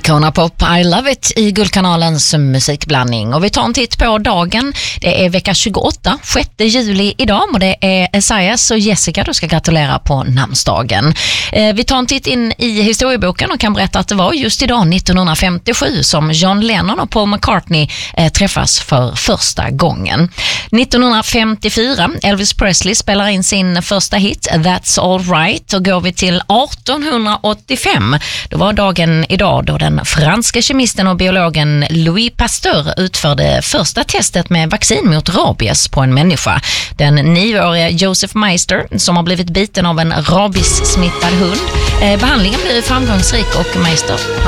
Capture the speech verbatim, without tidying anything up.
Icona Pop, I Love It i Guldkanalens musikblandning. Och vi tar en titt på dagen. Det är vecka tjugoåtta, sjätte juli idag, och det är Esaias och Jessica du ska gratulera på namnsdagen. Eh, vi tar en titt in i historieboken och kan berätta att det var just idag nittonhundrafemtiosju som John Lennon och Paul McCartney eh, träffas för första gången. nittonhundrafemtiofyra, Elvis Presley spelar in sin första hit That's All Right, och går vi till artonhundraåttiofem. Då var dagen idag då den franska kemisten och biologen Louis Pasteur utförde första testet med vaccin mot rabies på en människa. Den nioåriga Joseph Meister som har blivit biten av en rabies-smittad hund. Eh, behandlingen blev framgångsrik och Meister